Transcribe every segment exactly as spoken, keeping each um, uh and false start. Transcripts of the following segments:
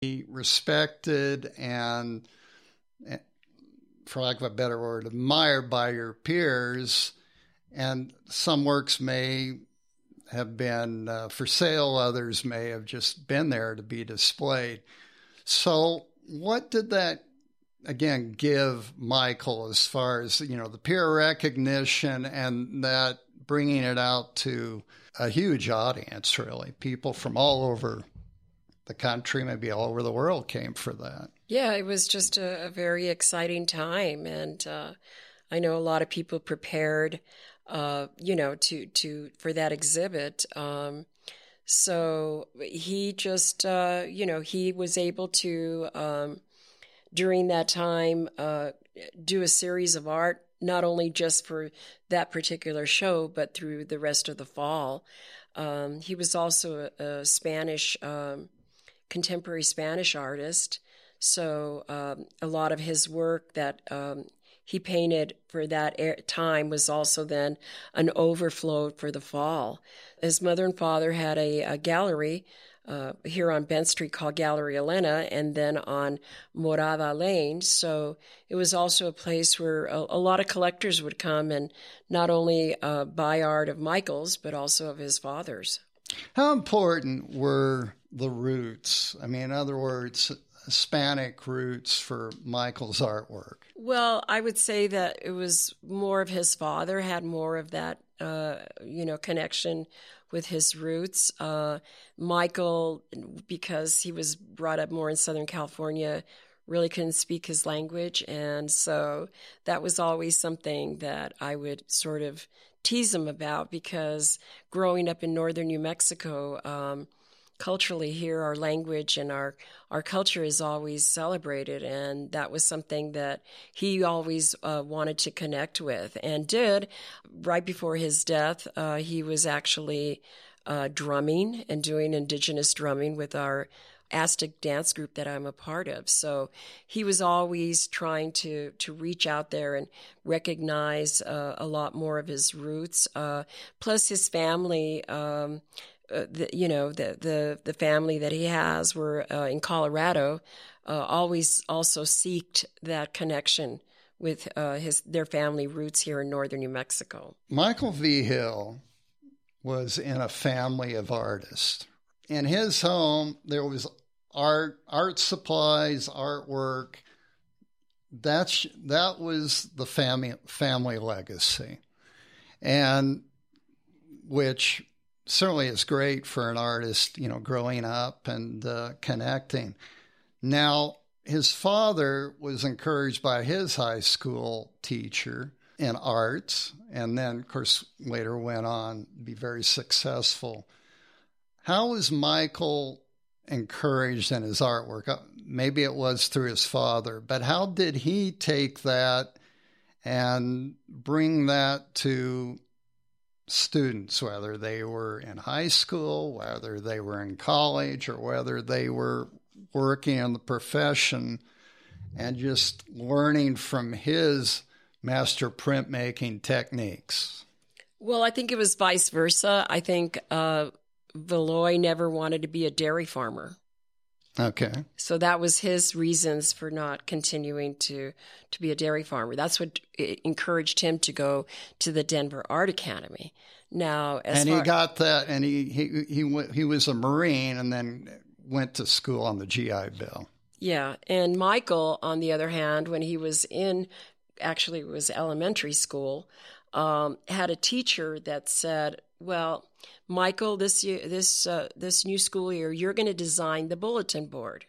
be respected and, for lack of a better word, admired by your peers. And some works may have been uh, for sale, others may have just been there to be displayed. So what did that, again, give Michael as far as, you know, the peer recognition and that bringing it out to a huge audience, really? People from all over the country, maybe all over the world, came for that. Yeah, it was just a, a very exciting time. And uh, I know a lot of people prepared, uh, you know, to, to for that exhibit. Um, so he just, uh, you know, he was able to, um, during that time, uh, do a series of art, not only just for that particular show, but through the rest of the fall. Um, he was also a, a Spanish, um, contemporary Spanish artist. So um, a lot of his work that um, he painted for that time was also then an overflow for the fall. His mother and father had a, a gallery uh, here on Bent Street called Gallery Elena, and then on Morava Lane. So it was also a place where a, a lot of collectors would come and not only uh, buy art of Michael's, but also of his father's. How important were the roots? I mean, in other words, Hispanic roots for Michael's artwork? Well, I would say that it was more of his father had more of that, uh, you know, connection with his roots. Uh, Michael, because he was brought up more in Southern California, really couldn't speak his language. And so that was always something that I would sort of tease him about, because growing up in northern New Mexico, um, culturally here, our language and our, our culture is always celebrated. And that was something that he always uh, wanted to connect with and did. Right before his death, uh, he was actually uh, drumming and doing indigenous drumming with our Aztec dance group that I'm a part of. So he was always trying to, to reach out there and recognize uh, a lot more of his roots. Uh, plus his family, um, Uh, the, you know, the, the, the family that he has were uh, in Colorado, uh, always also seeked that connection with uh, his their family roots here in northern New Mexico. Michael Vigil was in a family of artists. In his home, there was art, art supplies, artwork. That's that was the family family legacy, and which certainly is great for an artist, you know, growing up and uh, connecting. Now, his father was encouraged by his high school teacher in arts, and then, of course, later went on to be very successful. How was Michael encouraged in his artwork? Maybe it was through his father, but how did he take that and bring that to students, whether they were in high school, whether they were in college, or whether they were working in the profession, and just learning from his master printmaking techniques? Well, I think it was vice versa. I think uh, Valois never wanted to be a dairy farmer. Okay. So that was his reasons for not continuing to, to be a dairy farmer. That's what encouraged him to go to the Denver Art Academy. Now, as and far- he got that, and he he he went, he was a Marine, and then went to school on the G I Bill. Yeah, and Michael, on the other hand, when he was in, actually it was elementary school, um, had a teacher that said, "Well, Michael, this year, this uh, this new school year, you're going to design the bulletin board."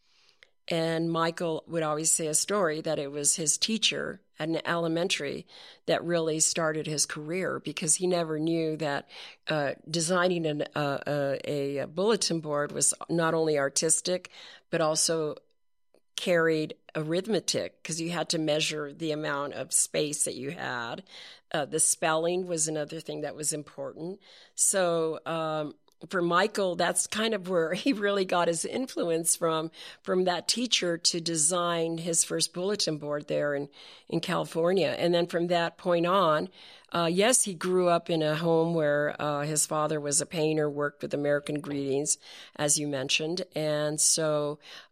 And Michael would always say a story that it was his teacher at an elementary that really started his career, because he never knew that uh, designing an, uh, a, a bulletin board was not only artistic, but also carried arithmetic, because you had to measure the amount of space that you had. Uh, the spelling was another thing that was important. So um, for Michael, that's kind of where he really got his influence from, from that teacher to design his first bulletin board there in, in California. And then from that point on, uh, yes, he grew up in a home where uh, his father was a painter, worked with American Greetings, as you mentioned. And so